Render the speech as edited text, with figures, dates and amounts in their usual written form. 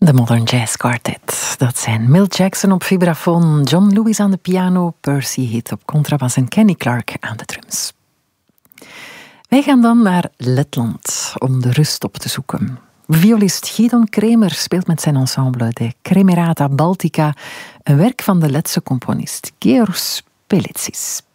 De Modern Jazz Quartet. Dat zijn Milt Jackson op vibrafoon, John Lewis aan de piano, Percy Heath op contrabas en Kenny Clarke aan de drums. Wij gaan dan naar Letland om de rust op te zoeken. Violist Gidon Kremer speelt met zijn ensemble de Kremerata Baltica, een werk van de Letse componist Georg Pelitsis.